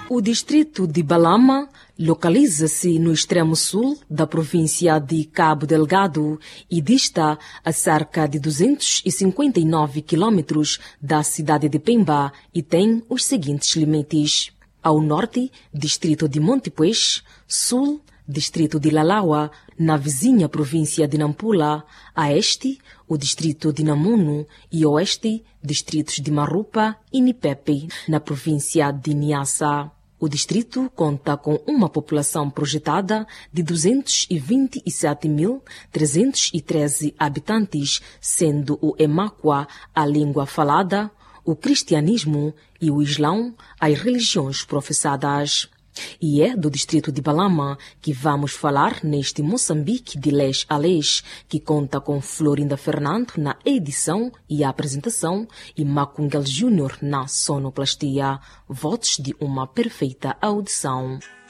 O distrito de Balama localiza-se no extremo sul da província de Cabo Delgado e dista a cerca de 259 quilômetros da cidade de Pemba e tem os seguintes limites. Ao norte, distrito de Montepuez, sul, distrito de Lalawa, na vizinha província de Nampula, a este, o distrito de Namuno e oeste, distritos de Marupa e Nipepe, na província de Niassa. O distrito conta com uma população projetada de 227.313 habitantes, sendo o Emakwa a língua falada, o cristianismo e o islão as religiões professadas. E é do distrito de Balama que vamos falar neste Moçambique de Leste a Leste, que conta com Florinda Fernando na edição e apresentação e Macungel Júnior na sonoplastia. Votos de uma perfeita audição.